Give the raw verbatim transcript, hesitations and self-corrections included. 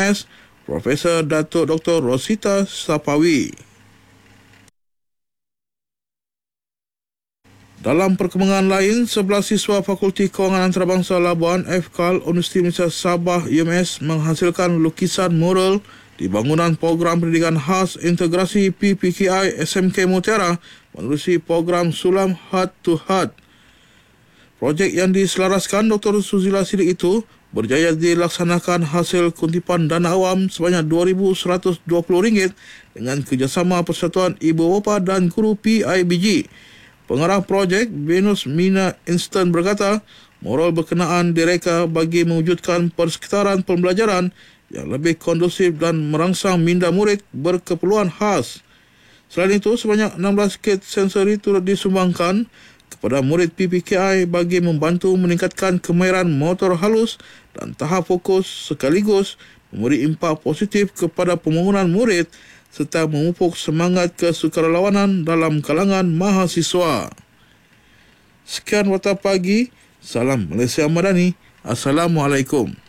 S, Profesor Datuk Doktor Rosita Sapawi. Dalam perkembangan lain, sebelas siswa Fakulti Kewangan Antarabangsa Labuan F K A L Universiti Malaysia Sabah U M S menghasilkan lukisan mural di bangunan program pendidikan khas integrasi P P K I S M K Mutiara menerusi program Sulam Heart to Heart. Projek yang diselaraskan Doktor Suzila Sidik itu berjaya dilaksanakan hasil kuntipan dana awam sebanyak dua ribu seratus dua puluh ringgit dengan kerjasama Persatuan Ibu Bapa dan Guru P I B G. Pengarah projek Venus Mina Instant berkata, moral berkenaan direka bagi mewujudkan persekitaran pembelajaran yang lebih kondusif dan merangsang minda murid berkeperluan khas. Selain itu, sebanyak enam belas kit sensori turut disumbangkan kepada murid P P K I bagi membantu meningkatkan kemahiran motor halus dan tahap fokus sekaligus memberi impak positif kepada pembangunan murid serta memupuk semangat kesukarelawanan dalam kalangan mahasiswa. Sekian Warta Pagi. Salam Malaysia Madani. Assalamualaikum.